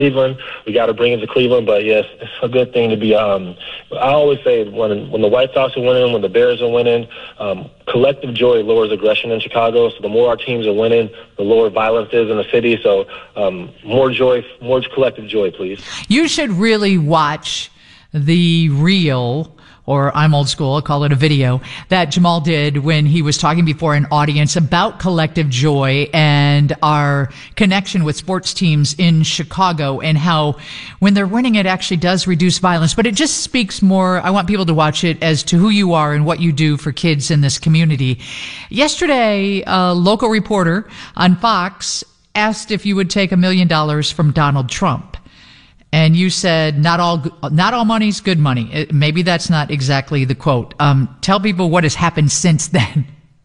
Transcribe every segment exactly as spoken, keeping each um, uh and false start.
Cleveland. We got to bring it to Cleveland, but yes, it's a good thing to be. Um, I always say when when the White Sox are winning, when the Bears are winning, um, collective joy lowers aggression in Chicago. So the more our teams are winning, the lower violence is in the city. So um, more joy, more collective joy, please. You should really watch the reel, or I'm old school, I'll call it a video, that Jamal did when he was talking before an audience about collective joy and our connection with sports teams in Chicago and how when they're winning it actually does reduce violence. But it just speaks more, I want people to watch it, as to who you are and what you do for kids in this community. Yesterday, a local reporter on Fox asked if you would take a million dollars from Donald Trump. And you said, not all, not all money's good money. It, maybe that's not exactly the quote. Um, tell people what has happened since then.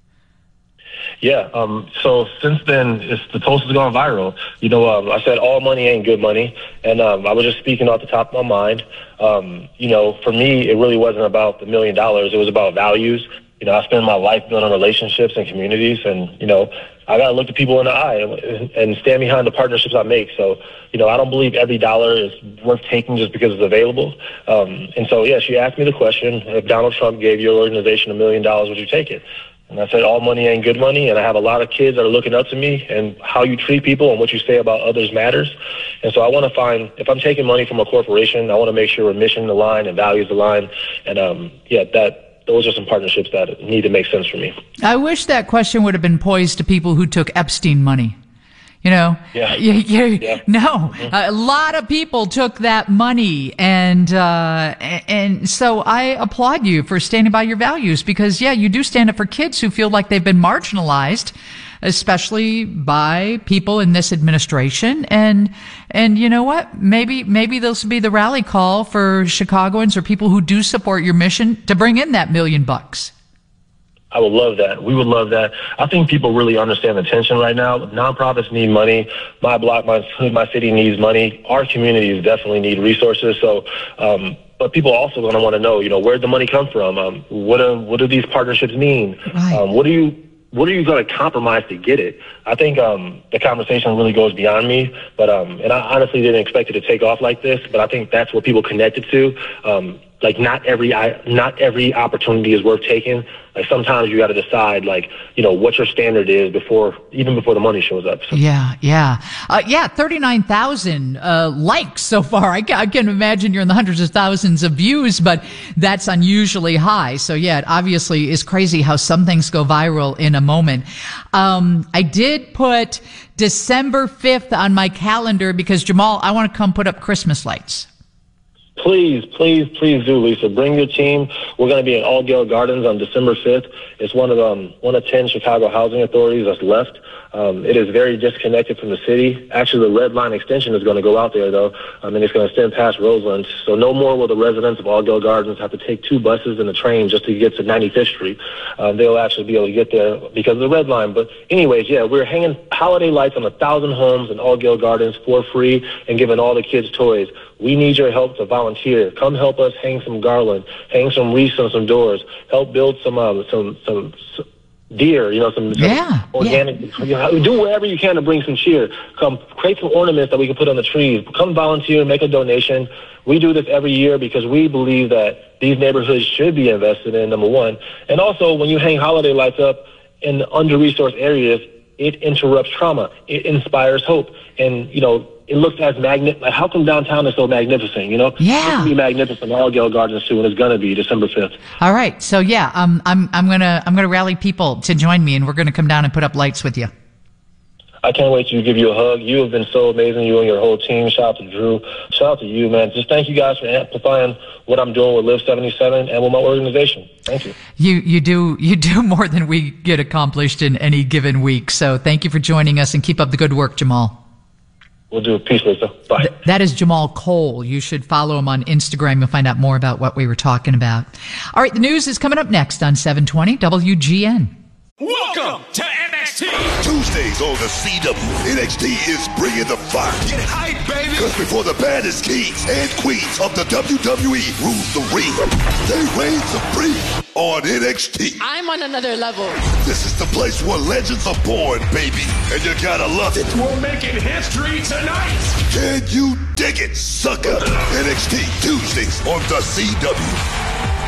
Yeah. Um, so since then, it's, the post has gone viral. You know, um, I said all money ain't good money. And um, I was just speaking off the top of my mind. Um, you know, for me, it really wasn't about the million dollars. It was about values. You know, I spend my life building relationships and communities, and, you know, I got to look at people in the eye and, and stand behind the partnerships I make. So, you know, I don't believe every dollar is worth taking just because it's available. Um, and so, yeah, she asked me the question, if Donald Trump gave your organization a million dollars, would you take it? And I said, all money ain't good money. And I have a lot of kids that are looking up to me, and how you treat people and what you say about others matters. And so I want to find, if I'm taking money from a corporation, I want to make sure we're mission aligned and values aligned. And, um, yeah, that, those are some partnerships that need to make sense for me. I wish that question would have been posed to people who took Epstein money. You know, yeah. You, you, yeah. no, Mm-hmm. a lot of people took that money. And, uh, and so I applaud you for standing by your values, because, yeah, you do stand up for kids who feel like they've been marginalized, especially by people in this administration. And, and you know what? Maybe, maybe this will be the rally call for Chicagoans or people who do support your mission to bring in that million bucks. I would love that. We would love that. I think people really understand the tension right now. Nonprofits need money. My block, my my city needs money. Our communities definitely need resources. So, um, but people also going to want to know, you know, where'd the money come from? Um, what do, what do these partnerships mean? Right. Um, what do you What are you going to compromise to get it? I think um, the conversation really goes beyond me, but um, and I honestly didn't expect it to take off like this. But I think that's what people connected to. Um, like not every not every opportunity is worth taking. Like sometimes you got to decide, like, you know, what your standard is before, even before the money shows up. So. Yeah, yeah, uh, yeah. Thirty-nine thousand uh, likes so far. I, I can imagine you're in the hundreds of thousands of views, but that's unusually high. So yeah, it obviously is crazy how some things go viral in a moment. Um, I did put December fifth on my calendar because, Jamal, I want to come put up Christmas lights. Please, please, please do, Lisa. Bring your team. We're going to be in Allgale Gardens on December fifth. It's one of um, one of ten Chicago housing authorities that's left. Um, it is very disconnected from the city. Actually, the Red Line extension is going to go out there, though, um, and it's going to extend past Roseland. So no more will the residents of Allgale Gardens have to take two buses and a train just to get to ninety-fifth Street. Um, they'll actually be able to get there because of the Red Line. But anyways, yeah, we're hanging holiday lights on a thousand homes in Allgale Gardens for free and giving all the kids toys. We need your help to volunteer. Come help us hang some garland, hang some wreaths on some doors, help build some um, some some. some deer, you know, some, some yeah, organic, yeah. You know, do whatever you can to bring some cheer. Come create some ornaments that we can put on the trees. Come volunteer, make a donation. We do this every year because we believe that these neighborhoods should be invested in, number one. And also, when you hang holiday lights up in under-resourced areas, it interrupts trauma. It inspires hope. And, you know, it looks as magnificent. Like, how come downtown is so magnificent, you know? Yeah. It can be magnificent in Allgale Gardens, too, and it's going to be December fifth. All right. So, yeah, um, I'm I'm going to I'm gonna rally people to join me, and we're going to come down and put up lights with you. I can't wait to give you a hug. You have been so amazing, you and your whole team. Shout out to Drew. Shout out to you, man. Just thank you guys for amplifying what I'm doing with Live seventy-seven and with my organization. Thank you. You you do you do more than we get accomplished in any given week. So thank you for joining us, and keep up the good work, Jamal. We'll do. Peace, Lisa. Bye. Th- that is Jamal Cole. You should follow him on Instagram. You'll find out more about what we were talking about. All right, the news is coming up next on seven twenty W G N. Welcome to M X X T. Tuesdays on the C W, N X T is bringing the fire. Get hype, baby. Because before the baddest kings and queens of the W W E rules the ring, they reign supreme on N X T. I'm on another level. This is the place where legends are born, baby. And you gotta love it. We're making history tonight. Can you dig it, sucker? N X T, Tuesdays on the C W.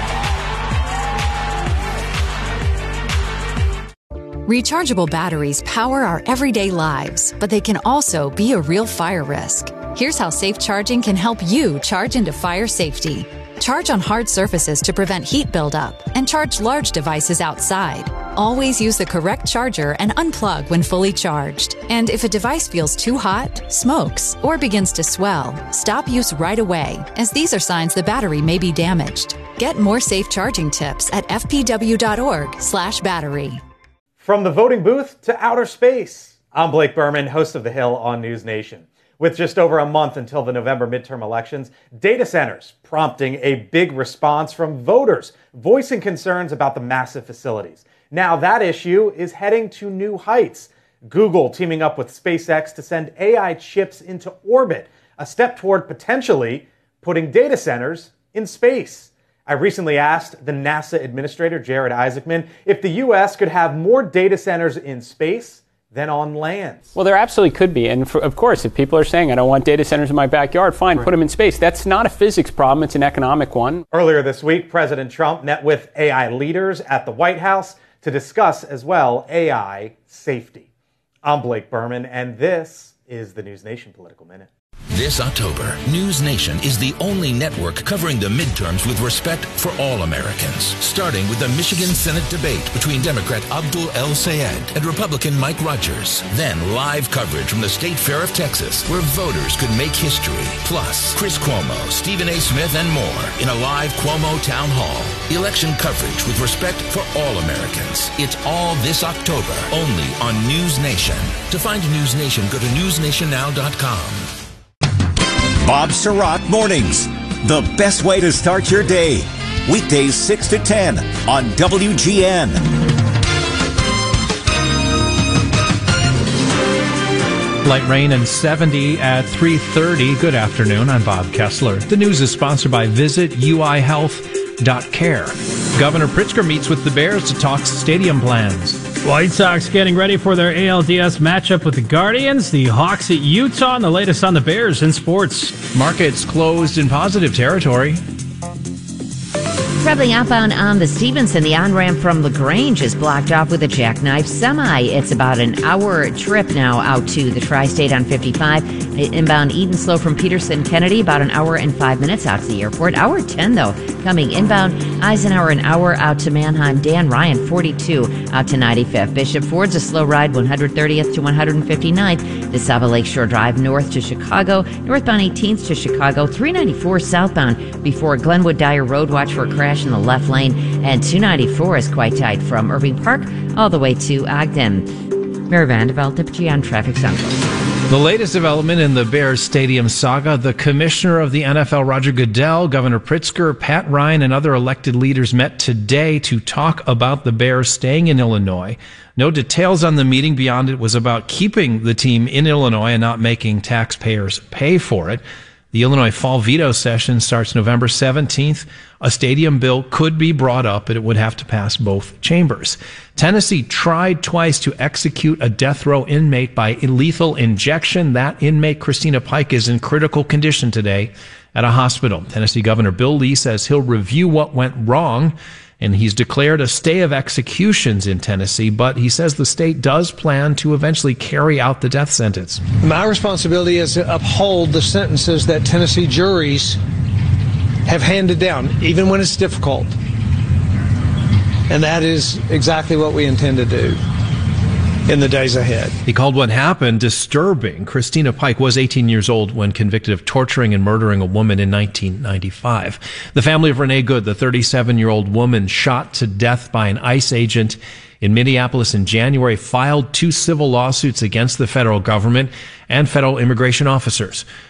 Rechargeable batteries power our everyday lives, but they can also be a real fire risk. Here's how safe charging can help you charge into fire safety. Charge on hard surfaces to prevent heat buildup, and charge large devices outside. Always use the correct charger and unplug when fully charged. And if a device feels too hot, smokes, or begins to swell, stop use right away, as these are signs the battery may be damaged. Get more safe charging tips at f p w dot org slash battery. From the voting booth to outer space, I'm Blake Berman, host of The Hill on News Nation. With just over a month until the November midterm elections, data centers prompting a big response from voters, voicing concerns about the massive facilities. Now that issue is heading to new heights. Google teaming up with SpaceX to send A I chips into orbit, a step toward potentially putting data centers in space. I recently asked the NASA administrator, Jared Isaacman, if the U S could have more data centers in space than on land. Well, there absolutely could be. And for, of course, if people are saying, I don't want data centers in my backyard, fine, right. Put them in space. That's not a physics problem. It's an economic one. Earlier this week, President Trump met with A I leaders at the White House to discuss as well A I safety. I'm Blake Berman, and this is the News Nation Political Minute. This October, News Nation is the only network covering the midterms with respect for all Americans. Starting with the Michigan Senate debate between Democrat Abdul El-Sayed and Republican Mike Rogers. Then live coverage from the State Fair of Texas, where voters could make history. Plus, Chris Cuomo, Stephen A. Smith, and more in a live Cuomo Town Hall. Election coverage with respect for all Americans. It's all this October, only on News Nation. To find News Nation, go to news nation now dot com. Bob Surratt Mornings, the best way to start your day. Weekdays six to ten on W G N. Light rain and seventy at three thirty. Good afternoon. I'm Bob Kessler. The news is sponsored by visit u i health dot care. Governor Pritzker meets with the Bears to talk stadium plans. White Sox getting ready for their A L D S matchup with the Guardians. The Hawks at Utah, and the latest on the Bears in sports. Markets closed in positive territory. Traveling outbound on the Stevenson, the on-ramp from LaGrange is blocked off with a jackknife semi. It's about an hour trip now out to the Tri-State on fifty-five. Inbound Eden slow from Peterson Kennedy, about an hour and five minutes out to the airport. Hour ten, though, coming inbound Eisenhower, an hour out to Manheim. Dan Ryan, forty-two, out to ninety-fifth. Bishop Ford's a slow ride, one hundred thirtieth to one hundred fifty-ninth. The Saba Lakeshore Drive north to Chicago. Northbound eighteenth to Chicago. three ninety-four southbound before Glenwood Dyer Road. Watch for a crash in the left lane. And two ninety-four is quite tight from Irving Park all the way to Ogden. Mary Vanderveld, W G N Traffic Central. The latest development in the Bears Stadium saga, the commissioner of the N F L, Roger Goodell, Governor Pritzker, Pat Ryan, and other elected leaders met today to talk about the Bears staying in Illinois. No details on the meeting beyond it was about keeping the team in Illinois and not making taxpayers pay for it. The Illinois fall veto session starts November seventeenth. A stadium bill could be brought up, but it would have to pass both chambers. Tennessee tried twice to execute a death row inmate by lethal injection. That inmate, Christina Pike, is in critical condition today at a hospital. Tennessee Governor Bill Lee says he'll review what went wrong, and he's declared a stay of executions in Tennessee, but he says the state does plan to eventually carry out the death sentence. My responsibility is to uphold the sentences that Tennessee juries have handed down, even when it's difficult. And that is exactly what we intend to do in the days ahead. He called what happened disturbing. Christina Pike was eighteen years old when convicted of torturing and murdering a woman in nineteen ninety-five. The family of Renee Good, the thirty-seven-year-old woman shot to death by an ICE agent in Minneapolis in January, filed two civil lawsuits against the federal government and federal immigration officers.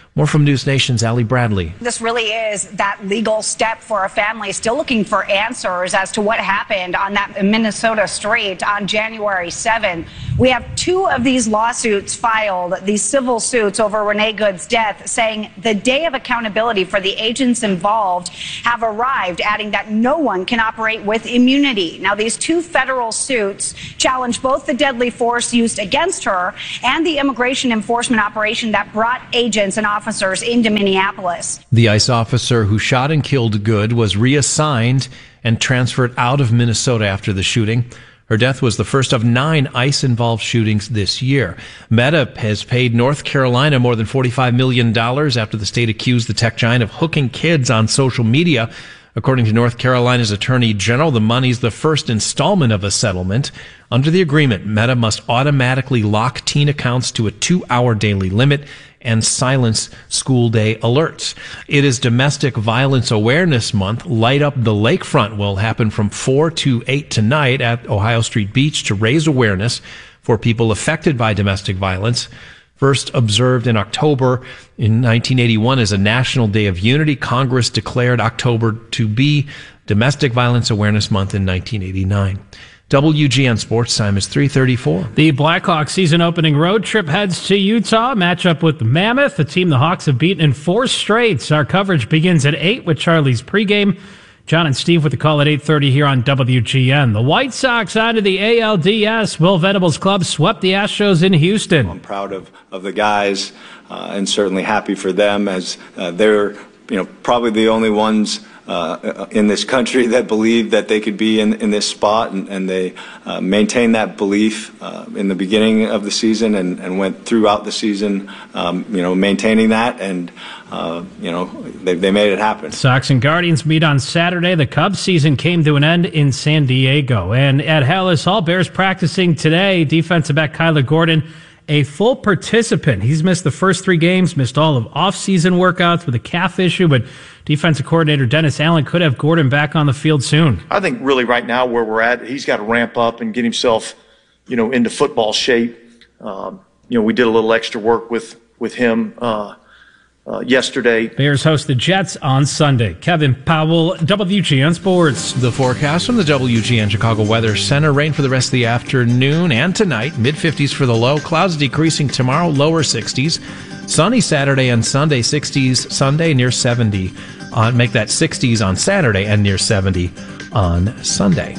More from News Nation's Allie Bradley. This really is that legal step for a family still looking for answers as to what happened on that Minnesota street on January seventh. We have two of these lawsuits filed, these civil suits over Renee Good's death, saying the day of accountability for the agents involved have arrived, adding that no one can operate with immunity. Now, these two federal suits challenge both the deadly force used against her and the immigration enforcement operation that brought agents and officers into Minneapolis. The ICE officer who shot and killed Good was reassigned and transferred out of Minnesota after the shooting. Her death was the first of nine ICE-involved shootings this year. Meta has paid North Carolina more than forty-five million dollars after the state accused the tech giant of hooking kids on social media. According to North Carolina's Attorney General, the money's the first installment of a settlement. Under the agreement, Meta must automatically lock teen accounts to a two-hour daily limit and silence school day alerts. It is Domestic Violence Awareness Month. Light Up the Lakefront will happen from four to eight tonight at Ohio Street Beach to raise awareness for people affected by domestic violence. First observed in October in nineteen eighty-one as a National Day of Unity, Congress declared October to be Domestic Violence Awareness Month in nineteen eighty-nine. W G N Sports Time is three thirty-four. The Blackhawks season opening road trip heads to Utah, matchup with Mammoth, a team the Hawks have beaten in four straights. Our coverage begins at eight with Charlie's pregame. John and Steve with the call at eight thirty here on W G N. The White Sox onto the A L D S. Will Venables' club swept the Astros in Houston. I'm proud of, of the guys uh, and certainly happy for them as uh, they're you know probably the only ones Uh, in this country that believed that they could be in, in this spot, and, and they uh, maintained that belief uh, in the beginning of the season and, and went throughout the season, um, you know, maintaining that, and, uh, you know, they, they made it happen. Sox and Guardians meet on Saturday. The Cubs season came to an end in San Diego. And at Halas Hall, Bears practicing today. Defensive back Kyler Gordon, a full participant. He's missed the first three games, missed all of off-season workouts with a calf issue, but defensive coordinator Dennis Allen could have Gordon back on the field soon. I think really right now where we're at, he's got to ramp up and get himself, you know, into football shape. Um, you know, we did a little extra work with, with him uh, uh, yesterday. Bears host the Jets on Sunday. Kevin Powell, W G N Sports. The forecast from the W G N Chicago Weather Center. Rain for the rest of the afternoon and tonight. mid-fifties for the low. Clouds decreasing tomorrow, lower sixties. Sunny Saturday and Sunday, sixties Sunday, near seventy. On, make that sixties on Saturday and near seventy on Sunday.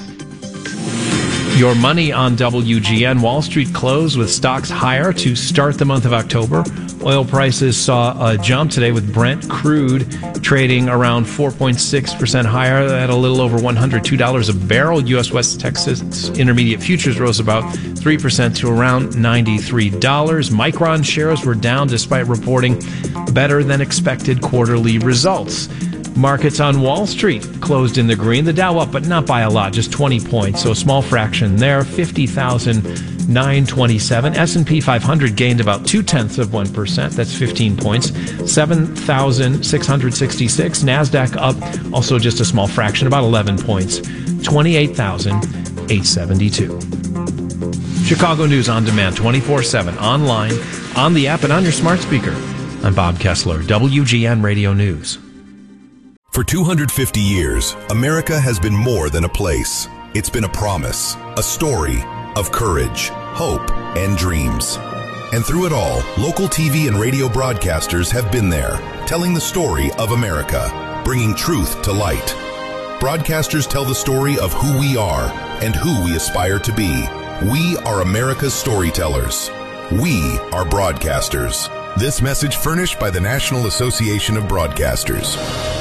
Your money on W G N. Wall Street closed with stocks higher to start the month of October. Oil prices saw a jump today with Brent crude trading around four point six percent higher at a little over one hundred two dollars a barrel. U S West Texas Intermediate futures rose about three percent to around ninety-three dollars. Micron shares were down despite reporting better than expected quarterly results. Markets on Wall Street closed in the green. The Dow up, but not by a lot, just twenty points, so a small fraction there, fifty thousand nine hundred twenty-seven. S and P five hundred gained about two-tenths of one percent, that's fifteen points, seven thousand six hundred sixty-six. NASDAQ up, also just a small fraction, about eleven points, twenty-eight thousand eight hundred seventy-two. Chicago News on demand, twenty-four seven, online, on the app, and on your smart speaker. I'm Bob Kessler, W G N Radio News. For two hundred fifty years, America has been more than a place. It's been a promise, a story of courage, hope, and dreams. And through it all, local T V and radio broadcasters have been there, telling the story of America, bringing truth to light. Broadcasters tell the story of who we are and who we aspire to be. We are America's storytellers. We are broadcasters. This message furnished by the National Association of Broadcasters.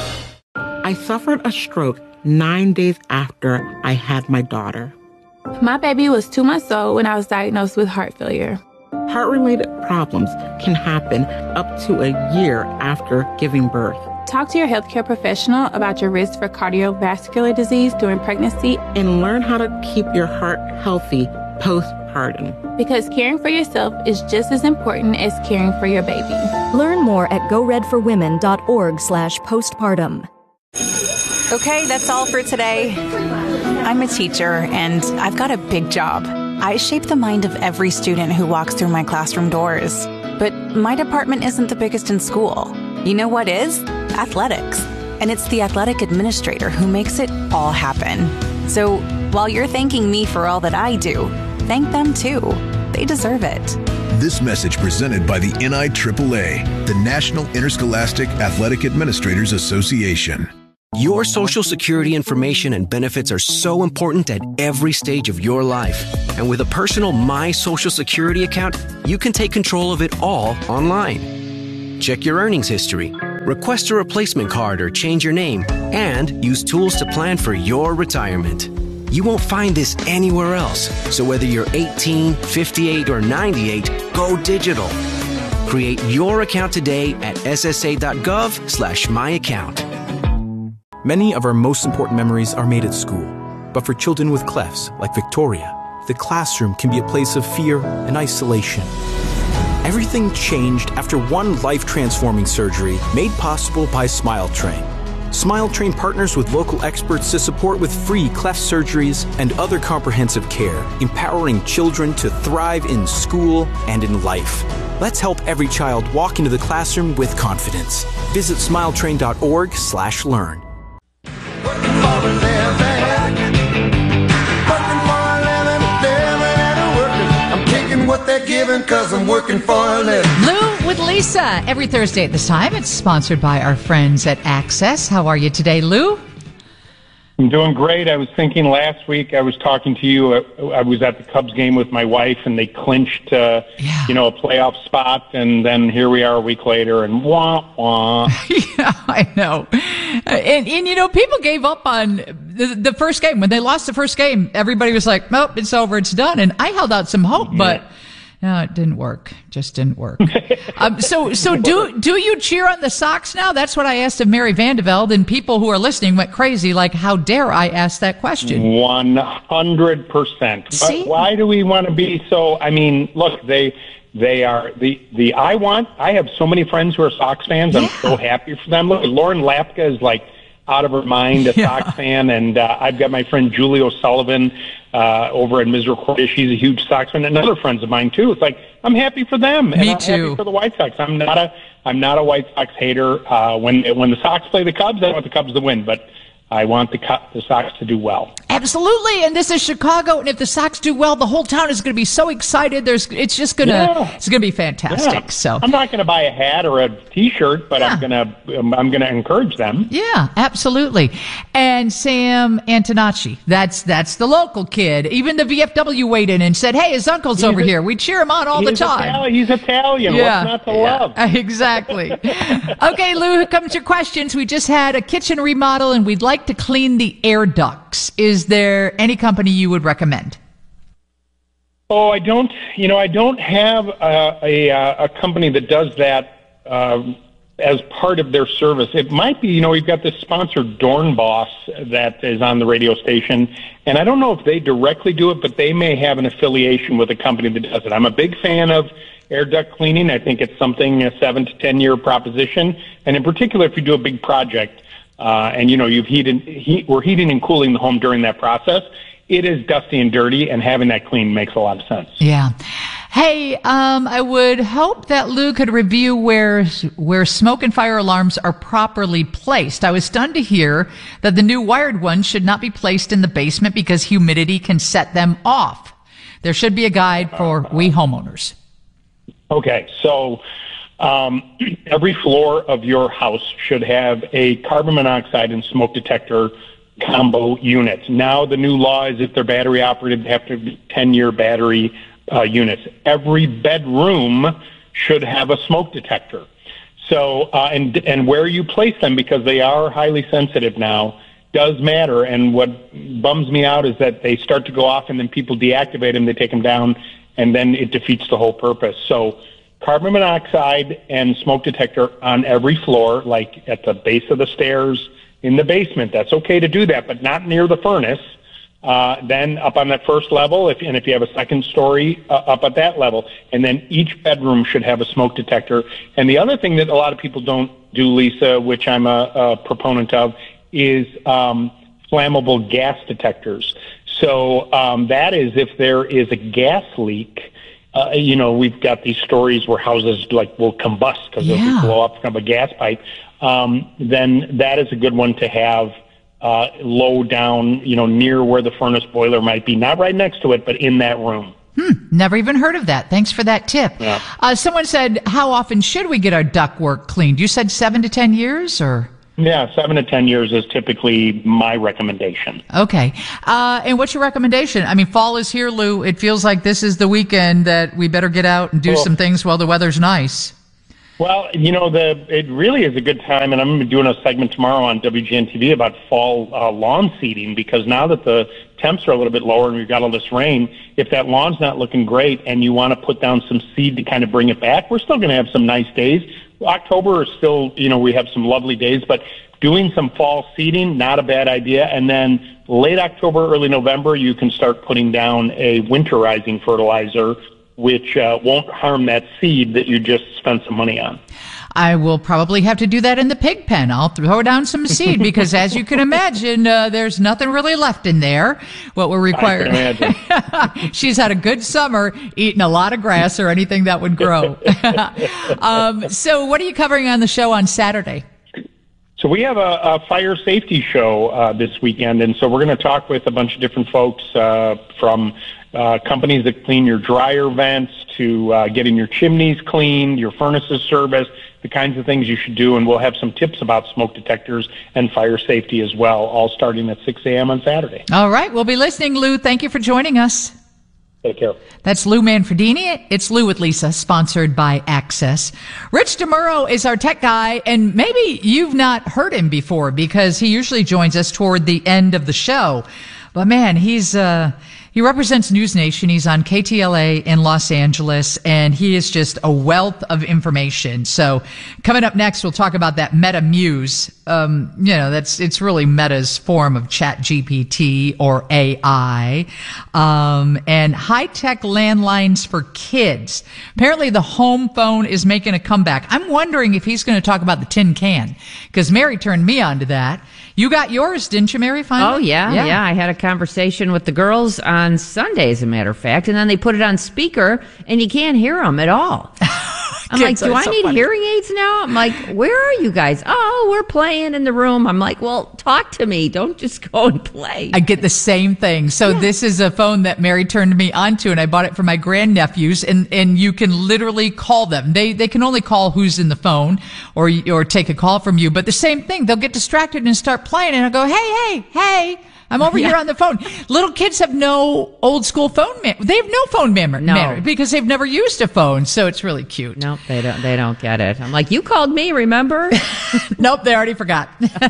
I suffered a stroke nine days after I had my daughter. My baby was two months old when I was diagnosed with heart failure. Heart-related problems can happen up to a year after giving birth. Talk to your healthcare professional about your risk for cardiovascular disease during pregnancy. And learn how to keep your heart healthy postpartum. Because caring for yourself is just as important as caring for your baby. Learn more at go red for women dot org slash postpartum. Okay, that's all for today. I'm a teacher, and I've got a big job. I shape the mind of every student who walks through my classroom doors. But my department isn't the biggest in school. You know what is? Athletics. And it's the athletic administrator who makes it all happen. So while you're thanking me for all that I do, thank them too. They deserve it. This message presented by the N I triple A, the National Interscholastic Athletic Administrators Association. Your Social Security information and benefits are so important at every stage of your life. And with a personal My Social Security account, you can take control of it all online. Check your earnings history, request a replacement card or change your name, and use tools to plan for your retirement. You won't find this anywhere else. So whether you're eighteen, fifty-eight, or ninety-eight, go digital. Create your account today at ssa.gov slash my account. Many of our most important memories are made at school. But for children with clefts, like Victoria, the classroom can be a place of fear and isolation. Everything changed after one life-transforming surgery made possible by SmileTrain. SmileTrain partners with local experts to support with free cleft surgeries and other comprehensive care, empowering children to thrive in school and in life. Let's help every child walk into the classroom with confidence. Visit smiletrain.org slash learn. What they're giving, cause I'm working for a living. Lou with Lisa, every Thursday at this time. It's sponsored by our friends at Access. How are you today, Lou? I'm doing great. I was thinking last week, I was talking to you, I was at the Cubs game with my wife, and they clinched, uh, yeah. you know, a playoff spot, and then here we are a week later, and wah, wah. Yeah, I know. And, and, you know, people gave up on the, the first game. When they lost the first game, everybody was like, nope, it's over, it's done. And I held out some hope, but no, it didn't work. Just didn't work. um, so, so do, do you cheer on the Sox now? That's what I asked of Mary Vandeveld, and people who are listening went crazy. Like, how dare I ask that question? one hundred percent. See? Why do we want to be so, I mean, look, they, they are the, the, I want, I have so many friends who are Sox fans. Yeah. I'm so happy for them. Look, Lauren Lapka is like out of her mind, a yeah. Sox fan. And, uh, I've got my friend Julie O'Sullivan, uh, over in Misericordia. She's a huge Sox fan, and other friends of mine too. It's like, I'm happy for them. And Me I'm too. happy for the White Sox. I'm not a, I'm not a White Sox hater. Uh, when, when the Sox play the Cubs, I want the Cubs to win, but I want the, the Sox to do well. Absolutely, and this is Chicago, and if the Sox do well, the whole town is going to be so excited. There's, it's just going to, yeah. it's going to be fantastic. Yeah. So I'm not going to buy a hat or a T-shirt, but yeah. I'm going to, I'm going to encourage them. Yeah, absolutely. And Sam Antonacci, that's that's the local kid. Even the V F W weighed in and said, "Hey, his uncle's he's over a, here. We cheer him on all the time." Itali- he's Italian. Yeah. What's not to yeah. love? Exactly. Okay, Lou, here comes your questions. We just had a kitchen remodel, and we'd like to clean the air ducts. Is there any company you would recommend? Oh, I don't, you know, I don't have a, a, a company that does that uh, as part of their service. It might be, you know, we've got this sponsor, Dornboss, that is on the radio station, and I don't know if they directly do it, but they may have an affiliation with a company that does it. I'm a big fan of air duct cleaning. I think it's something, a seven to ten year proposition, and in particular, if you do a big project, Uh, and, you know, you've heated, heat, we're heating and cooling the home during that process. It is dusty and dirty, and having that clean makes a lot of sense. Yeah. Hey, um, I would hope that Lou could review where, where smoke and fire alarms are properly placed. I was stunned to hear that the new wired ones should not be placed in the basement because humidity can set them off. There should be a guide for we homeowners. Okay. So, Um, every floor of your house should have a carbon monoxide and smoke detector combo unit. Now, the new law is if they're battery operated, they have to be ten year battery uh, units. Every bedroom should have a smoke detector. So, uh, and, and where you place them, because they are highly sensitive now, does matter. And what bums me out is that they start to go off and then people deactivate them, they take them down, and then it defeats the whole purpose. So, carbon monoxide and smoke detector on every floor, like at the base of the stairs in the basement. That's okay to do that, but not near the furnace. Uh, then up on that first level, if, and if you have a second story, uh, up at that level. And then each bedroom should have a smoke detector. And the other thing that a lot of people don't do, Lisa, which I'm a, a proponent of, is um, flammable gas detectors. So um, that is if there is a gas leak uh, you know, we've got these stories where houses like will combust because Yeah. they'll blow up from a gas pipe. Um, then that is a good one to have uh, low down, you know, near where the furnace boiler might be, not right next to it, but in that room. Hmm, never even heard of that. Thanks for that tip. Yeah. Uh, someone said, how often should we get our ductwork cleaned? You said seven to ten years, or? Yeah, seven to ten years is typically my recommendation. Okay. Uh, and what's your recommendation? I mean, fall is here, Lou. It feels like this is the weekend that we better get out and do Well- some things while the weather's nice. Well, you know, the it really is a good time, and I'm going to be doing a segment tomorrow on W G N T V about fall uh, lawn seeding, because now that the temps are a little bit lower and we've got all this rain, if that lawn's not looking great and you want to put down some seed to kind of bring it back, we're still going to have some nice days. October is still, you know, we have some lovely days, but doing some fall seeding, not a bad idea. And then late October, early November, you can start putting down a winterizing fertilizer, which uh, won't harm that seed that you just spent some money on. I will probably have to do that in the pig pen. I'll throw down some seed because, as you can imagine, uh, there's nothing really left in there. What we're required. I can imagine. She's had a good summer eating a lot of grass or anything that would grow. um, so what are you covering on the show on Saturday? So we have a, a fire safety show uh, this weekend, and so we're going to talk with a bunch of different folks uh, from uh, companies that clean your dryer vents to uh, getting your chimneys cleaned, your furnaces serviced, the kinds of things you should do, and we'll have some tips about smoke detectors and fire safety as well, all starting at six a.m. on Saturday. All right, we'll be listening, Lou. Thank you for joining us. Take care. That's Lou Manfredini. It's Lou with Lisa, sponsored by Access. Rich DeMuro is our tech guy, and maybe you've not heard him before because he usually joins us toward the end of the show. But man, he's uh he represents News Nation. He's on K T L A in Los Angeles, and he is just a wealth of information. So coming up next, we'll talk about that Meta Muse. Um, you know, that's, it's really Meta's form of Chat G P T or A I. Um, and high-tech landlines for kids. Apparently the home phone is making a comeback. I'm wondering if he's going to talk about the tin can, because Mary turned me on to that. You got yours, didn't you, Mary, finally? Oh, yeah, yeah, yeah. I had a conversation with the girls on Sunday, as a matter of fact, and then they put it on speaker, and you can't hear them at all. I'm Kids like, do are I so need funny. hearing aids now? I'm like, where are you guys? Oh, we're playing in the room. I'm like, well, talk to me. Don't just go and play. I get the same thing. So Yeah. this is a phone that Mary turned me onto, and I bought it for my grandnephews, and, and you can literally call them. They they can only call who's in the phone or or take a call from you. But the same thing, they'll get distracted and start playing, and I'll go, hey, hey, hey. I'm over Yeah. here on the phone. Little kids have no old school phone man. They have no phone memory No. because they've never used a phone. So it's really cute. Nope, they don't. They don't get it. I'm like, you called me, remember? Nope, they already forgot.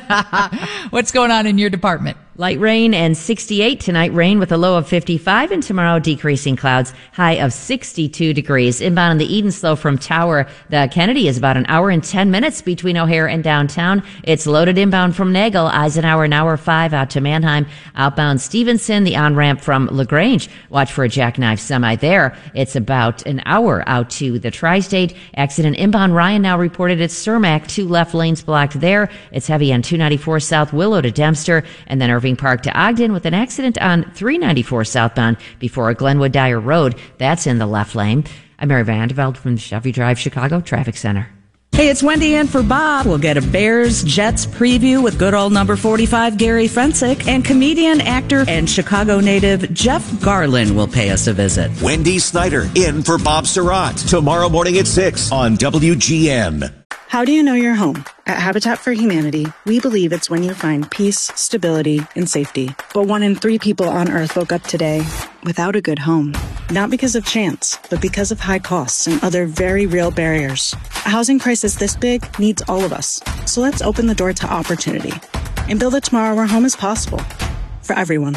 What's going on in your department? Light rain and sixty-eight tonight. Rain with a low of fifty-five, and tomorrow decreasing clouds, high of sixty-two degrees. Inbound on the Eden Slow from Tower, the Kennedy is about an hour and ten minutes between O'Hare and downtown. It's loaded inbound from Nagel, Eisenhower, an hour five out to Manheim. Outbound Stevenson, the on-ramp from LaGrange. Watch for a jackknife semi there. It's about an hour out to the Tri-State. Accident inbound Ryan now reported at Cermak, two left lanes blocked there. It's heavy on two ninety-four South Willow to Dempster, and then Irving Park to Ogden with an accident on three ninety-four southbound before Glenwood Dyer Road. That's in the left lane. I'm Mary Vandeveld from the Chevy Drive Chicago Traffic Center. Hey, it's Wendy in for Bob. We'll get a Bears Jets preview with good old number forty-five Gary Fensick, and comedian, actor, and Chicago native Jeff Garlin will pay us a visit. Wendy Snyder in for Bob Surratt tomorrow morning at six on W G N. How do you know your home? At Habitat for Humanity, we believe it's when you find peace, stability, and safety. But one in three people on Earth woke up today without a good home. Not because of chance, but because of high costs and other very real barriers. A housing crisis this big needs all of us. So let's open the door to opportunity and build a tomorrow where home is possible for everyone.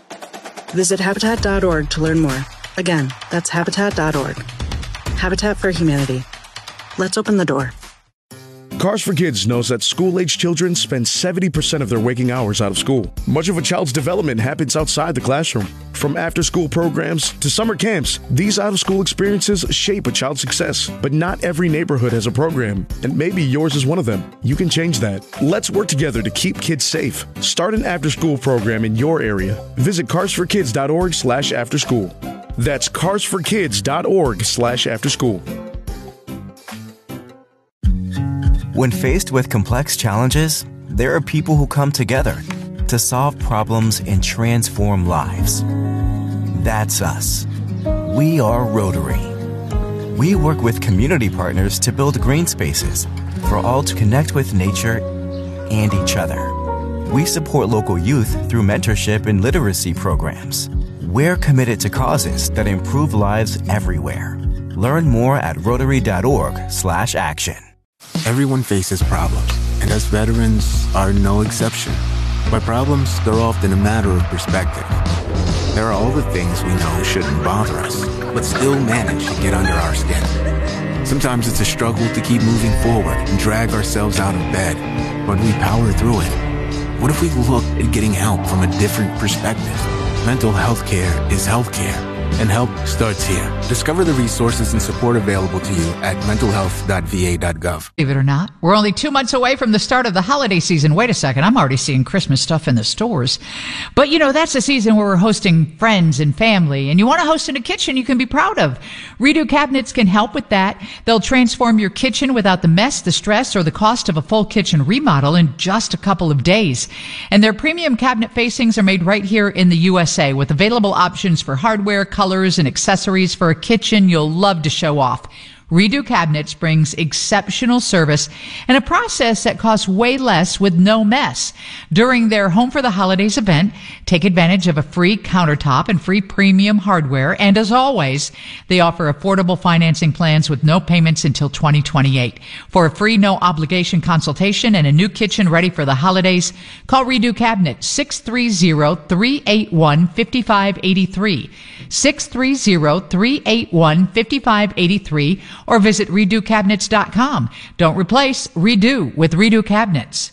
Visit Habitat dot org to learn more. Again, that's Habitat dot org. Habitat for Humanity. Let's open the door. Cars for Kids knows that school-age children spend seventy percent of their waking hours out of school. Much of a child's development happens outside the classroom. From after-school programs to summer camps, these out-of-school experiences shape a child's success. But not every neighborhood has a program, and maybe yours is one of them. You can change that. Let's work together to keep kids safe. Start an after-school program in your area. Visit cars for kids dot org slash after school. That's cars for kids dot org slash after school. When faced with complex challenges, there are people who come together to solve problems and transform lives. That's us. We are Rotary. We work with community partners to build green spaces for all to connect with nature and each other. We support local youth through mentorship and literacy programs. We're committed to causes that improve lives everywhere. Learn more at rotary dot org slash action. Everyone faces problems, and us veterans are no exception. By problems, they're often a matter of perspective. There are all the things we know shouldn't bother us, but still manage to get under our skin. Sometimes it's a struggle to keep moving forward and drag ourselves out of bed, but we power through it. What if we look at getting help from a different perspective? Mental health care is health care, and help starts here. Discover the resources and support available to you at mental health dot v a dot gov. Believe it or not, we're only two months away from the start of the holiday season. Wait a second, I'm already seeing Christmas stuff in the stores. But you know, that's the season where we're hosting friends and family, and you want to host in a kitchen you can be proud of. Redo Cabinets can help with that. They'll transform your kitchen without the mess, the stress, or the cost of a full kitchen remodel in just a couple of days. And their premium cabinet facings are made right here in the U S A with available options for hardware, colors, and accessories for a kitchen you'll love to show off. Redo Cabinets brings exceptional service and a process that costs way less with no mess. During their Home for the Holidays event, take advantage of a free countertop and free premium hardware. And as always, they offer affordable financing plans with no payments until twenty twenty-eight. For a free, no obligation consultation and a new kitchen ready for the holidays, call Redo Cabinet six three zero, three eight one, five five eight three. six three zero, three eight one, five five eight three. Or visit redo cabinets dot com. Don't replace, redo with Redo Cabinets.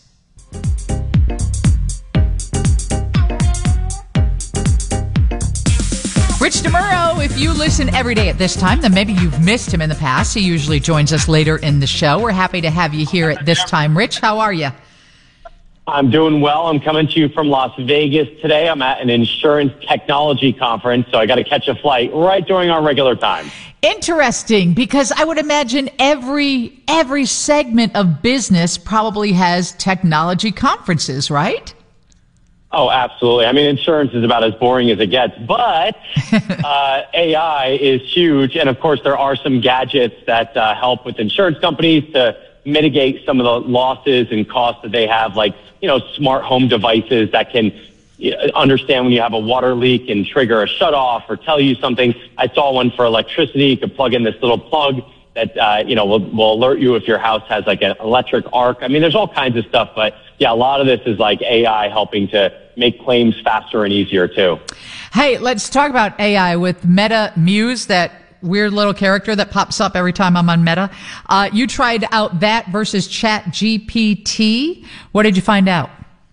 Rich DeMuro, if you listen every day at this time, then maybe you've missed him in the past. He usually joins us later in the show. We're happy to have you here at this time. Rich, how are you? I'm doing well. I'm coming to you from Las Vegas today. I'm at an insurance technology conference, so I got to catch a flight right during our regular time. Interesting, because I would imagine every every segment of business probably has technology conferences, right? Oh, absolutely. I mean, insurance is about as boring as it gets, but uh, A I is huge. And, of course, there are some gadgets that uh, help with insurance companies to mitigate some of the losses and costs that they have, like, you know, smart home devices that can understand when you have a water leak and trigger a shutoff or tell you something. I saw one for electricity. You could plug in this little plug that, uh, you know, will, will alert you if your house has like an electric arc. I mean, there's all kinds of stuff, but yeah, a lot of this is like A I helping to make claims faster and easier too. Hey, let's talk about A I with Meta Muse, that weird little character that pops up every time I'm on Meta. Uh, you tried out that versus Chat G P T. What did you find out?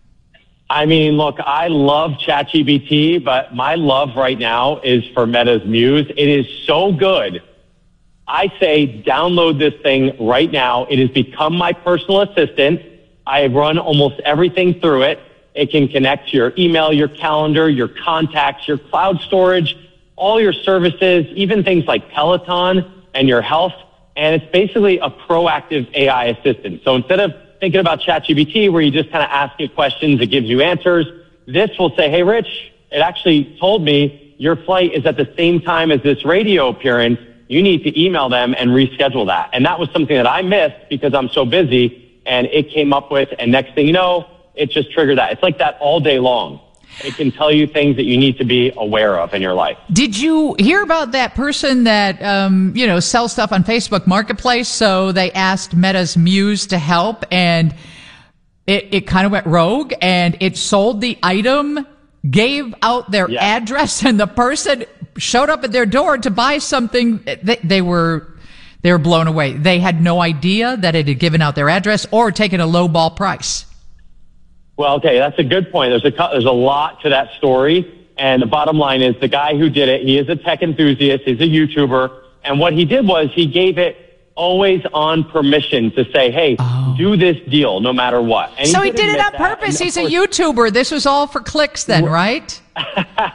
I mean, look, I love ChatGPT, but my love right now is for Meta's Muse. It is so good. I say download this thing right now. It has become my personal assistant. I have run almost everything through it. It can connect to your email, your calendar, your contacts, your cloud storage, all your services, even things like Peloton and your health. And it's basically a proactive A I assistant. So instead of thinking about ChatGPT where you just kind of ask it questions, it gives you answers, this will say, hey, Rich, it actually told me your flight is at the same time as this radio appearance. You need to email them and reschedule that. And that was something that I missed because I'm so busy, and it came up with, and next thing you know, it just triggered that. It's like that all day long. It can tell you things that you need to be aware of in your life. Did you hear about that person that, um, you know, sells stuff on Facebook Marketplace? So they asked Meta's Muse to help, and it, it kind of went rogue, and it sold the item, gave out their yeah. address, and the person showed up at their door to buy something. They, they were they were blown away. They had no idea that it had given out their address or taken a low ball price. Well, okay, that's a good point. There's a there's a lot to that story, and the bottom line is the guy who did it, he is a tech enthusiast, he's a YouTuber, and what he did was he gave it always on permission to say, hey, oh. do this deal no matter what. And so he did, he did it on purpose. He's a YouTuber. This was all for clicks then, right?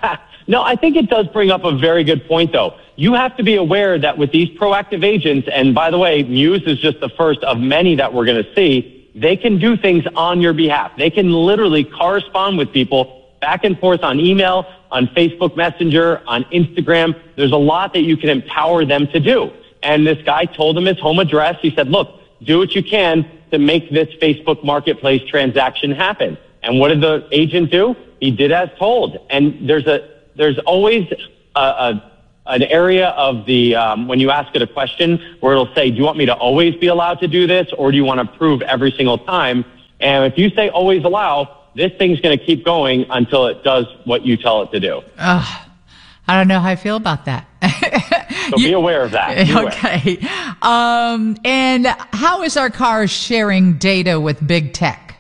No, I think it does bring up a very good point, though. You have to be aware that with these proactive agents, and by the way, Muse is just the first of many that we're going to see, they can do things on your behalf. They can literally correspond with people back and forth on email, on Facebook Messenger, on Instagram. There's a lot that you can empower them to do. And this guy told him his home address. He said, look, do what you can to make this Facebook Marketplace transaction happen. And what did the agent do? He did as told. And there's a there's always a, a an area of the um, when you ask it a question where it'll say, do you want me to always be allowed to do this, or do you want to approve every single time? And if you say always allow, this thing's going to keep going until it does what you tell it to do. Uh, I don't know how I feel about that. So be aware of that. Be okay. Um, and how is our cars sharing data with big tech?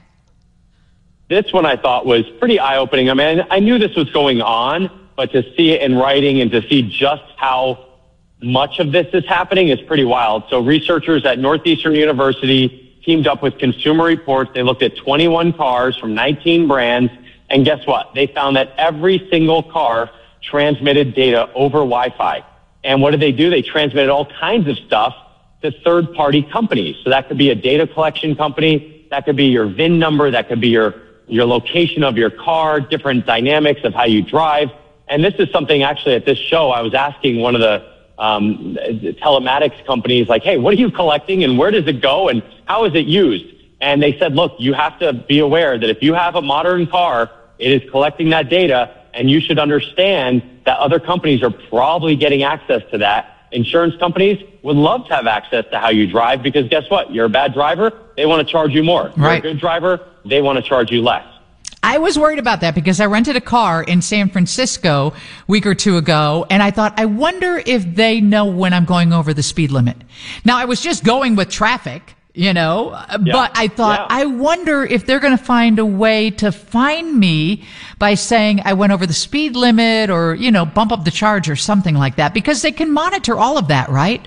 This one I thought was pretty eye-opening. I mean, I knew this was going on, but to see it in writing and to see just how much of this is happening is pretty wild. So researchers at Northeastern University teamed up with Consumer Reports. They looked at twenty-one cars from nineteen brands. And guess what? They found that every single car transmitted data over Wi-Fi. And what did they do? They transmitted all kinds of stuff to third-party companies. So that could be a data collection company. That could be your V I N number. That could be your, your location of your car, different dynamics of how you drive. And this is something actually at this show, I was asking one of the um, telematics companies, like, hey, what are you collecting and where does it go and how is it used? And they said, look, you have to be aware that if you have a modern car, it is collecting that data, and you should understand that other companies are probably getting access to that. Insurance companies would love to have access to how you drive because guess what? You're a bad driver, they want to charge you more. You're right. a good driver, they want to charge you less. I was worried about that because I rented a car in San Francisco a week or two ago, and I thought, I wonder if they know when I'm going over the speed limit. Now, I was just going with traffic, you know, Yeah. but I thought, Yeah. I wonder if they're going to find a way to find me by saying I went over the speed limit or, you know, bump up the charge or something like that, because they can monitor all of that, right?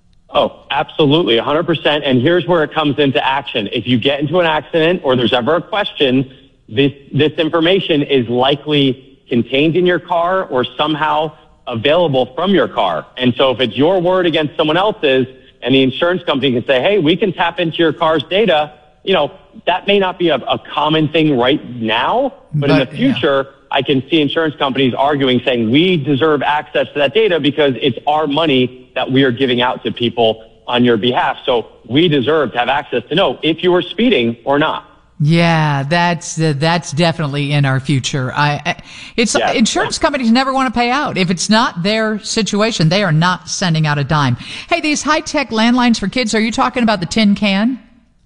Oh, absolutely, one hundred percent. And here's where it comes into action. If you get into an accident or there's ever a question, this this information is likely contained in your car or somehow available from your car. And so if it's your word against someone else's, and the insurance company can say, hey, we can tap into your car's data, you know, that may not be a, a common thing right now, but, but in the future, yeah. I can see insurance companies arguing, saying we deserve access to that data because it's our money that we are giving out to people on your behalf. So we deserve to have access to know if you were speeding or not. Yeah, that's uh, that's definitely in our future. I, I it's Yeah. insurance companies never want to pay out if it's not their situation. They are not sending out a dime. Hey, these high tech landlines for kids. Are you talking about the tin can?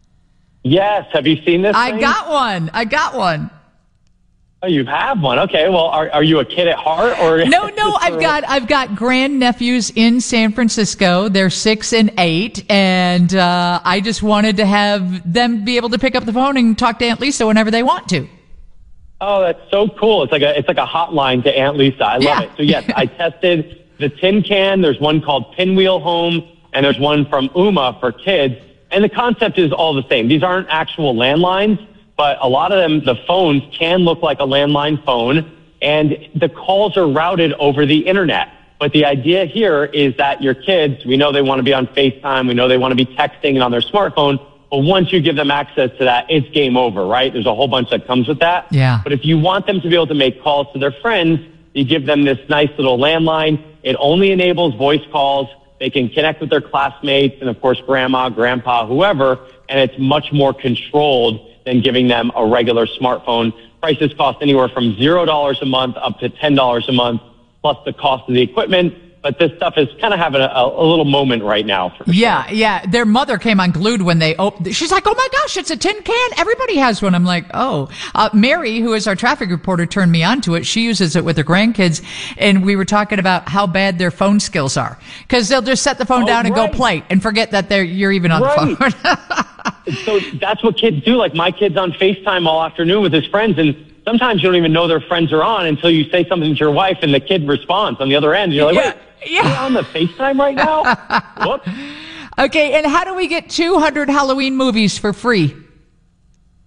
Yes. Have you seen this I thing? got one. I got one. Oh, you have one. Okay. Well, are are you a kid at heart or? No, no, I've got I've got grandnephews in San Francisco. They're six and eight, and uh, I just wanted to have them be able to pick up the phone and talk to Aunt Lisa whenever they want to. Oh, that's so cool. It's like a, it's like a hotline to Aunt Lisa. I love Yeah. it. So yes, I tested the tin can. There's one called Pinwheel Home and there's one from Uma for kids. And the concept is all the same. These aren't actual landlines, but a lot of them, the phones can look like a landline phone and the calls are routed over the internet. But the idea here is that your kids, we know they want to be on FaceTime. We know they want to be texting and on their smartphone. But once you give them access to that, it's game over, right? There's a whole bunch that comes with that. Yeah. But if you want them to be able to make calls to their friends, you give them this nice little landline. It only enables voice calls. They can connect with their classmates and, of course, grandma, grandpa, whoever, and it's much more controlled than giving them a regular smartphone. Prices cost anywhere from zero dollars a month up to ten dollars a month, plus the cost of the equipment. But this stuff is kind of having a, a little moment right now. For Yeah, yeah. Their mother came unglued when they opened. She's like, oh my gosh, it's a tin can. Everybody has one. I'm like, oh. Uh, Mary, who is our traffic reporter, turned me on to it. She uses it with her grandkids. And we were talking about how bad their phone skills are. Because they'll just set the phone Oh, down and right. go play and forget that they're you're even on Right. the phone. So that's what kids do. Like my kid's on FaceTime all afternoon with his friends, and sometimes you don't even know their friends are on until you say something to your wife and the kid responds on the other end. You're like, Yeah, wait, you're on the FaceTime right now? Whoops. Okay, and how do we get two hundred Halloween movies for free?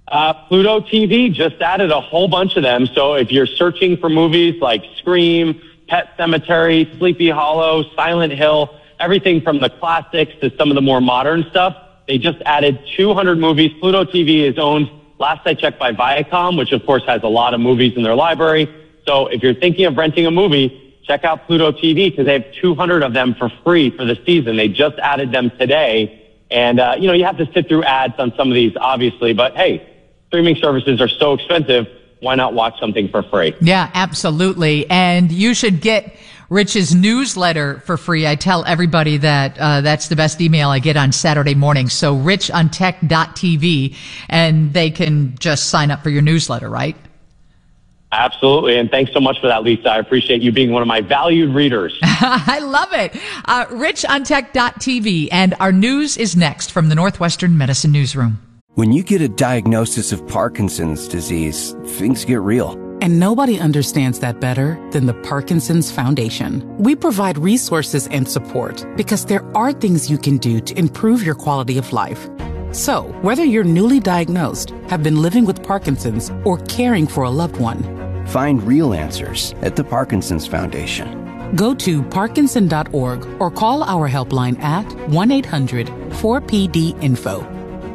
Uh, Pluto T V just added a whole bunch of them. So if you're searching for movies like Scream, Pet Sematary, Sleepy Hollow, Silent Hill, everything from the classics to some of the more modern stuff, they just added two hundred movies. Pluto T V is owned, last I checked, by Viacom, which of course has a lot of movies in their library. So if you're thinking of renting a movie, check out Pluto T V because they have two hundred of them for free for the season. They just added them today. And, uh, you know, you have to sit through ads on some of these, obviously. But, hey, streaming services are so expensive. Why not watch something for free? Yeah, absolutely. And you should get Rich's newsletter for free. I tell everybody that uh, that's the best email I get on Saturday mornings. So rich on tech dot t v, and they can just sign up for your newsletter, right? Absolutely. And thanks so much for that, Lisa. I appreciate you being one of my valued readers. I love it. Uh, rich on tech dot t v. And our news is next from the Northwestern Medicine Newsroom. When you get a diagnosis of Parkinson's disease, things get real. And nobody understands that better than the Parkinson's Foundation. We provide resources and support because there are things you can do to improve your quality of life. So, whether you're newly diagnosed, have been living with Parkinson's, or caring for a loved one, find real answers at the Parkinson's Foundation. Go to parkinson dot org or call our helpline at one eight hundred four P D info.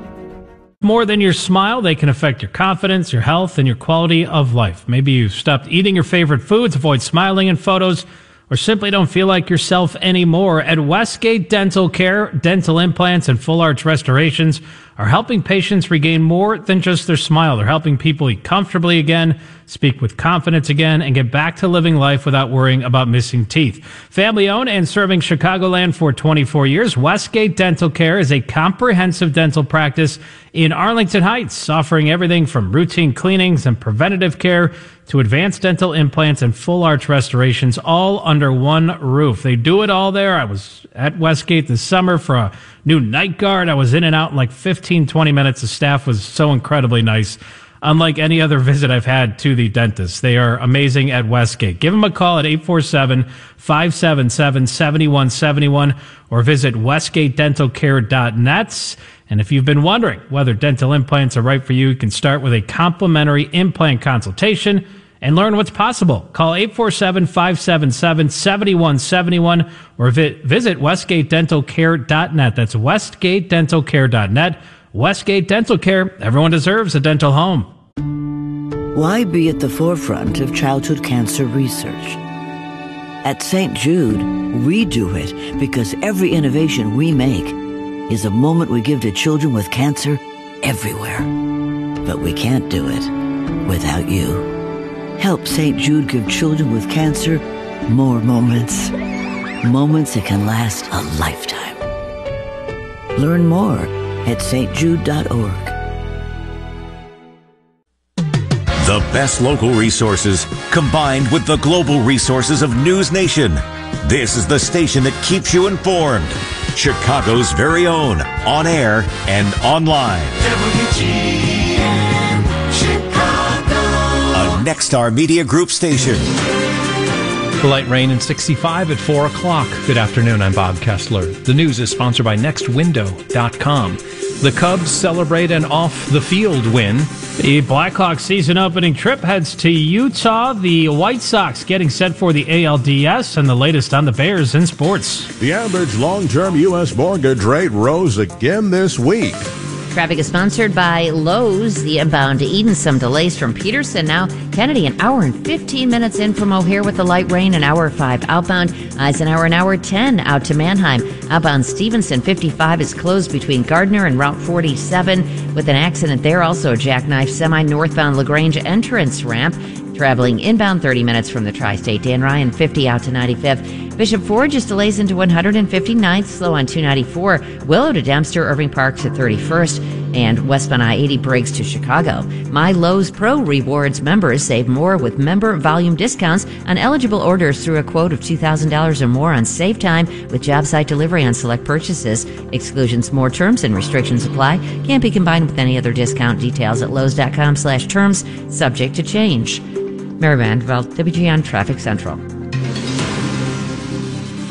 More than your smile, they can affect your confidence, your health, and your quality of life. Maybe you've stopped eating your favorite foods, avoid smiling in photos, or simply don't feel like yourself anymore. At Westgate Dental Care, dental implants and full arch restorations are helping patients regain more than just their smile. They're helping people eat comfortably again, speak with confidence again, and get back to living life without worrying about missing teeth. Family owned and serving Chicagoland for twenty-four years, Westgate Dental Care is a comprehensive dental practice in Arlington Heights, offering everything from routine cleanings and preventative care to advanced dental implants and full arch restorations, all under one roof. They do it all there. I was at Westgate this summer for a new night guard. I was in and out in like fifteen, twenty minutes. The staff was so incredibly nice. Unlike any other visit I've had to the dentist. They are amazing at Westgate. Give them a call at eight four seven, five seven seven, seven one seven one or visit westgate dental care dot net. And if you've been wondering whether dental implants are right for you, you can start with a complimentary implant consultation and learn what's possible. Call eight four seven, five seven seven, seven one seven one or vi- visit westgate dental care dot net. That's westgate dental care dot net. Westgate Dental Care. Everyone deserves a dental home. Why be at the forefront of childhood cancer research? At Saint Jude, we do it because every innovation we make is a moment we give to children with cancer everywhere. But we can't do it without you. Help Saint Jude give children with cancer more moments. Moments that can last a lifetime. Learn more at s t jude dot org. The best local resources combined with the global resources of News Nation. This is the station that keeps you informed. Chicago's very own, on air and online. W G N Chicago. A Nexstar Media Group station. Light rain and sixty-five at four o'clock. Good afternoon, I'm Bob Kessler. The news is sponsored by next window dot com. The Cubs celebrate an off-the-field win. The Blackhawks season opening trip heads to Utah. The White Sox getting set for the A L D S, and the latest on the Bears in sports. The average long-term U S mortgage rate rose again this week. Traffic is sponsored by Lowe's. The inbound to Eden, some delays from Peterson. Now, Kennedy, an hour and fifteen minutes in from O'Hare with the light rain, an hour five outbound. Eisenhower, an hour ten out to Manheim. Outbound Stevenson, fifty-five is closed between Gardner and Route forty-seven with an accident there. Also, a jackknife semi northbound LaGrange entrance ramp. Traveling inbound thirty minutes from the Tri-State. Dan Ryan, fifty out to ninety-fifth. Bishop Ford just delays into one hundred fifty-ninth, slow on two ninety-four. Willow to Dempster, Irving Park to thirty-first, and westbound I eighty Briggs to Chicago. My Lowe's Pro Rewards members save more with member volume discounts on eligible orders through a quote of two thousand dollars or more on Save Time with job site delivery on select purchases. Exclusions, more terms, and restrictions apply. Can't be combined with any other discount. Details at lowes.com slash terms, subject to change. Mary Vanderveld, W G N Traffic Central.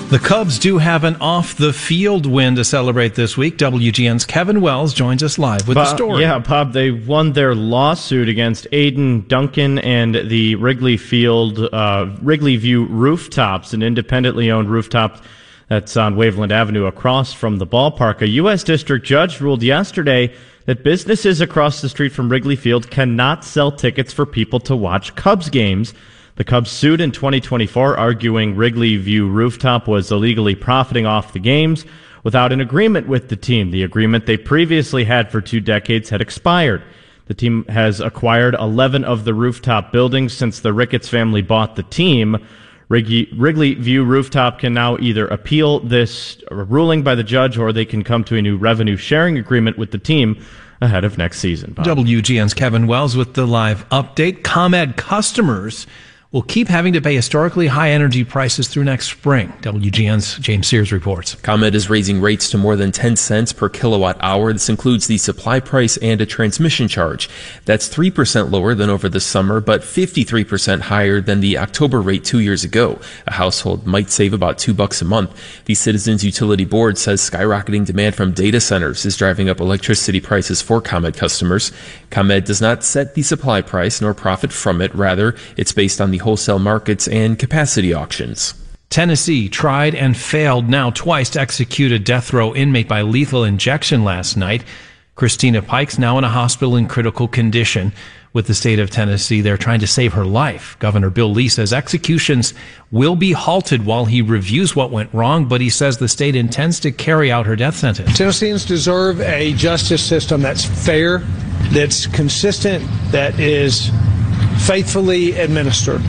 The Cubs do have an off-the-field win to celebrate this week. W G N's Kevin Wells joins us live with Bob, the story. Yeah, Bob, they won their lawsuit against Aiden Duncan and the Wrigley Field, uh, Wrigley View Rooftops, an independently owned rooftop that's on Waveland Avenue across from the ballpark. A U S district judge ruled yesterday that businesses across the street from Wrigley Field cannot sell tickets for people to watch Cubs games. The Cubs sued in twenty twenty-four, arguing Wrigley View Rooftop was illegally profiting off the games without an agreement with the team. The agreement they previously had for two decades had expired. The team has acquired eleven of the rooftop buildings since the Ricketts family bought the team. Wrigley, Wrigley View Rooftop can now either appeal this ruling by the judge or they can come to a new revenue sharing agreement with the team ahead of next season. Bob. W G N's Kevin Wells with the live update. ComEd customers will keep having to pay historically high energy prices through next spring. W G N's James Sears reports. ComEd is raising rates to more than ten cents per kilowatt hour. This includes the supply price and a transmission charge. That's three percent lower than over the summer, but fifty-three percent higher than the October rate two years ago. A household might save about two bucks a month. The Citizens Utility Board says skyrocketing demand from data centers is driving up electricity prices for ComEd customers. ComEd does not set the supply price nor profit from it. Rather, it's based on the wholesale markets and capacity auctions. Tennessee tried and failed now twice to execute a death row inmate by lethal injection last night. Christina Pike's now in a hospital in critical condition. With the state of Tennessee, they're trying to save her life. Governor Bill Lee says executions will be halted while he reviews what went wrong, but he says the state intends to carry out her death sentence. Tennesseans deserve a justice system that's fair, that's consistent, that is faithfully administered.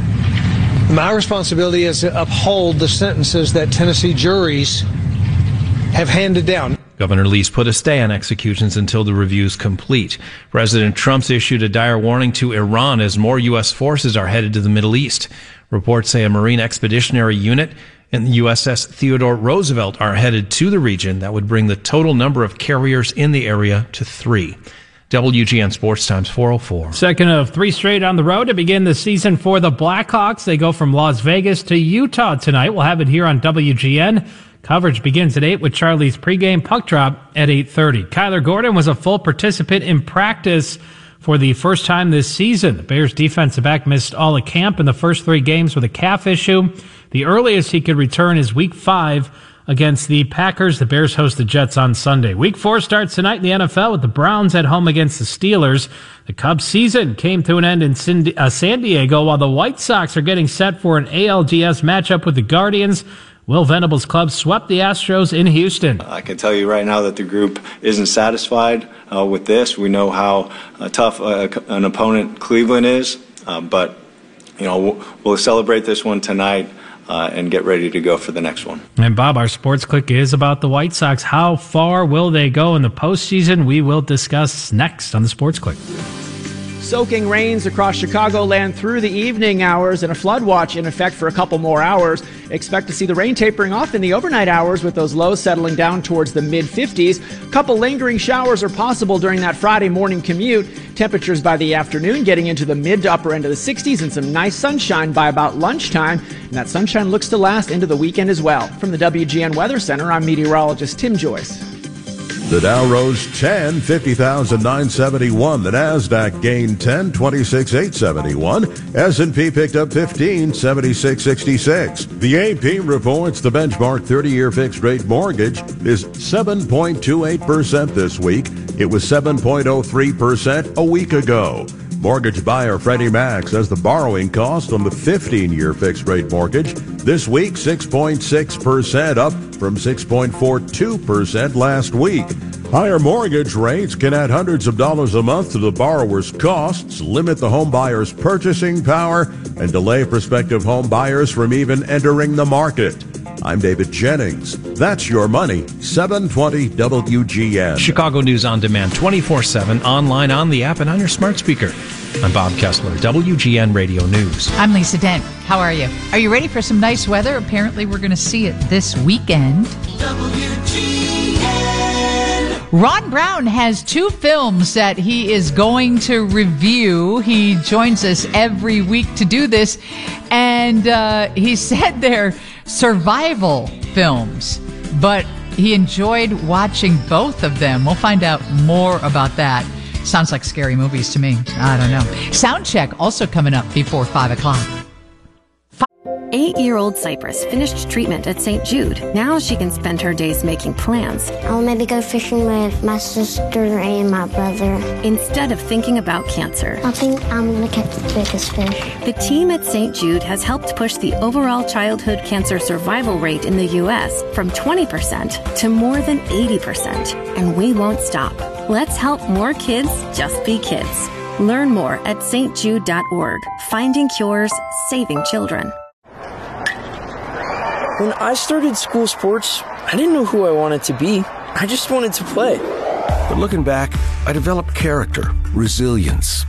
My responsibility is to uphold the sentences that Tennessee juries have handed down. Governor Lee's put a stay on executions until the review's complete. President Trump's issued a dire warning to Iran as more U S forces are headed to the Middle East. Reports say a Marine Expeditionary Unit and the U S S Theodore Roosevelt are headed to the region. That would bring the total number of carriers in the area to three. W G N Sports Times four oh four. Second of three straight on the road to begin the season for the Blackhawks. They go from Las Vegas to Utah tonight. We'll have it here on W G N. Coverage begins at eight with Charlie's pregame puck drop at eight thirty. Kyler Gordon was a full participant in practice for the first time this season. The Bears defensive back missed all of camp in the first three games with a calf issue. The earliest he could return is week five against the Packers. The Bears host the Jets on Sunday. Week four starts tonight in the N F L with the Browns at home against the Steelers. The Cubs season came to an end in San Diego while the White Sox are getting set for an A L G S matchup with the Guardians. Will Venable's club swept the Astros in Houston. I can tell you right now that the group isn't satisfied uh, with this. We know how uh, tough uh, an opponent Cleveland is, uh, but you know we'll, we'll celebrate this one tonight uh, and get ready to go for the next one. And Bob, our sports click is about the White Sox. How far will they go in the postseason? We will discuss next on the Sports Click. Soaking rains across Chicagoland through the evening hours and a flood watch in effect for a couple more hours. Expect to see the rain tapering off in the overnight hours with those lows settling down towards the mid fifties. Couple lingering showers are possible during that Friday morning commute. Temperatures by the afternoon getting into the mid to upper end of the sixties and some nice sunshine by about lunchtime. And that sunshine looks to last into the weekend as well. From the W G N Weather Center, I'm meteorologist Tim Joyce. The Dow rose ten, fifty thousand nine hundred seventy-one. The Nasdaq gained ten, twenty-six thousand eight hundred seventy-one. S and P picked up fifteen, seventy-six sixty-six. The A P reports the benchmark thirty-year fixed rate mortgage is seven point two eight percent this week. It was seven point oh three percent a week ago. Mortgage buyer Freddie Mac says the borrowing cost on the fifteen-year fixed-rate mortgage this week six point six percent, up from six point four two percent last week. Higher mortgage rates can add hundreds of dollars a month to the borrower's costs, limit the home buyer's purchasing power, and delay prospective home buyers from even entering the market. I'm David Jennings. That's your money. seven twenty W G N. Chicago News on Demand, twenty-four seven, online, on the app, and on your smart speaker. I'm Bob Kessler, W G N Radio News. I'm Lisa Dent. How are you? Are you ready for some nice weather? Apparently, we're going to see it this weekend. W G N. Ron Brown has two films that he is going to review. He joins us every week to do this. And And uh, he said they're survival films, but he enjoyed watching both of them. We'll find out more about that. Sounds like scary movies to me. I don't know. Sound check also coming up before five o'clock. Eight-year-old Cypress finished treatment at Saint Jude. Now she can spend her days making plans. I'll maybe go fishing with my sister and my brother. Instead of thinking about cancer. I think I'm going to catch the biggest fish. The team at Saint Jude has helped push the overall childhood cancer survival rate in the U S from twenty percent to more than eighty percent. And we won't stop. Let's help more kids just be kids. Learn more at s t jude dot org. Finding cures, saving children. When I started school sports, I didn't know who I wanted to be. I just wanted to play. But looking back, I developed character, resilience,